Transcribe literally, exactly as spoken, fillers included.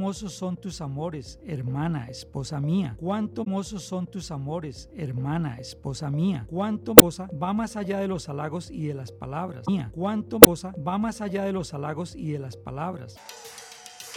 hermosos son tus amores, hermana, esposa mía. Cuánto hermosos son tus amores, hermana, esposa mía. Cuánto cosa va más allá de los halagos y de las palabras. Mía. Cuánto cosa va más allá de los halagos y de las palabras.